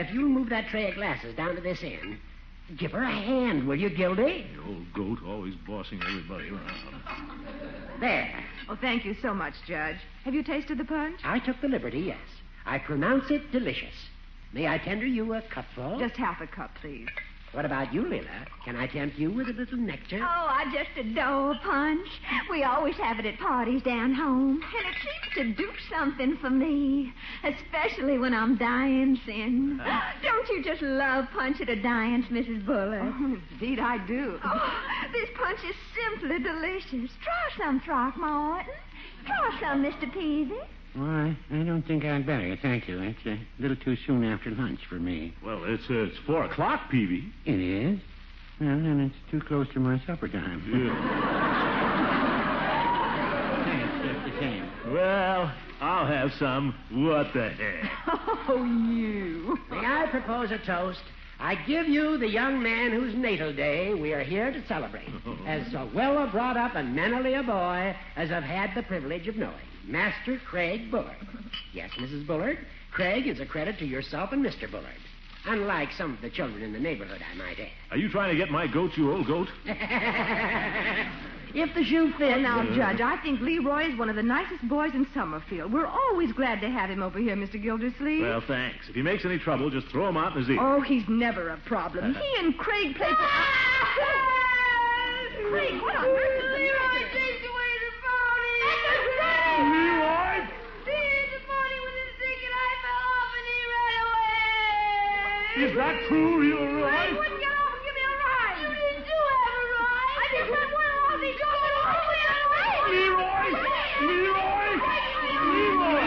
if you'll move that tray of glasses down to this end, give her a hand, will you, Gildy? The old goat always bossing everybody around. There. Oh, thank you so much, Judge. Have you tasted the punch? I took the liberty, yes. I pronounce it delicious. May I tender you a cupful? Just half a cup, please. What about you, Lila? Can I tempt you with a little nectar? Oh, I just adore punch. We always have it at parties down home. And it seems to do something for me, especially when I'm dancing. Don't you just love punch at a dance, Mrs. Bullard? Oh, indeed I do. Oh, this punch is simply delicious. Try some, Throckmorton. Try some, Mr. Peavy. Well, I don't think I'd better, thank you. It's a little too soon after lunch for me. Well, it's 4 o'clock, Peavy. It is? Well, then it's too close to my supper time. Yeah. Thanks, just the same. Well, I'll have some. What the heck? Oh, you. May I propose a toast? I give you the young man whose natal day we are here to celebrate, as well a brought up and mannerly a boy as I've had the privilege of knowing, Master Craig Bullard. Yes, Mrs. Bullard, Craig is a credit to yourself and Mr. Bullard. Unlike some of the children in the neighborhood, I might add. Are you trying to get my goat, you old goat? If the shoe fits. Well, now, Judge, I think Leroy is one of the nicest boys in Summerfield. We're always glad to have him over here, Mr. Gildersleeve. Well, thanks. If he makes any trouble, just throw him out in his ear. Oh, he's never a problem. He and Craig play for... Craig, what on earth is the matter? Takes away the pony. Leroy! See, the pony was sick and I fell off and he ran away. Is that true, Leroy? He wouldn't get off and give me a ride. You didn't do have a ride. I just went one off. He got it off and ran away. Leroy! Leroy!